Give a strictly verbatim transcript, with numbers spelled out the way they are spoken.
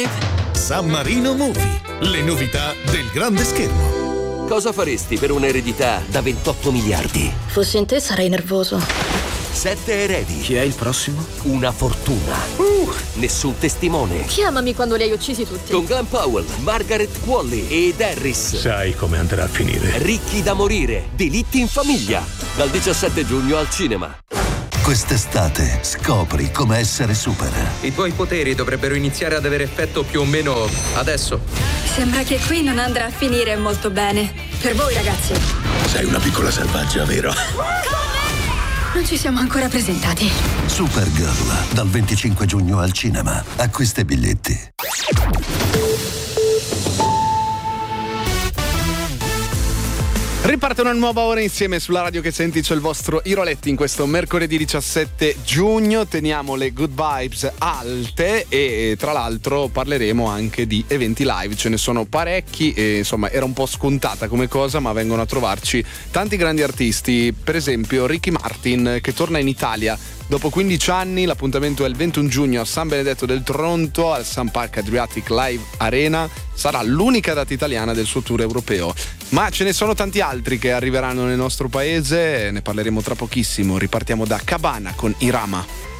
vibe. San Marino Movie, le novità del grande schermo. Cosa faresti per un'eredità da ventotto miliardi? Fossi in te sarei nervoso. Sette eredi. Chi è il prossimo? Una fortuna. Uh, nessun testimone. Chiamami quando li hai uccisi tutti. Con Glenn Powell, Margaret Qualley ed Harris. Sai come andrà a finire. Ricchi da morire. Delitti in famiglia. Dal diciassette giugno al cinema. Quest'estate scopri come essere super. I tuoi poteri dovrebbero iniziare ad avere effetto più o meno adesso. Sembra che qui non andrà a finire molto bene. Per voi, ragazzi. Sei una piccola selvaggia, vero? Non ci siamo ancora presentati. Supergirl, dal venticinque giugno al cinema. Acquista i biglietti. Riparte una nuova ora insieme sulla radio che senti, c'è il vostro Iroletti in questo mercoledì diciassette giugno. Teniamo le good vibes alte e tra l'altro parleremo anche di eventi live, ce ne sono parecchi e insomma era un po' scontata come cosa, ma vengono a trovarci tanti grandi artisti, per esempio Ricky Martin che torna in Italia dopo quindici anni. L'appuntamento è il ventuno giugno a San Benedetto del Tronto al Sun Park Adriatic Live Arena. Sarà l'unica data italiana del suo tour europeo, ma ce ne sono tanti altri che arriveranno nel nostro paese, ne parleremo tra pochissimo. Ripartiamo da Cabana con Irama.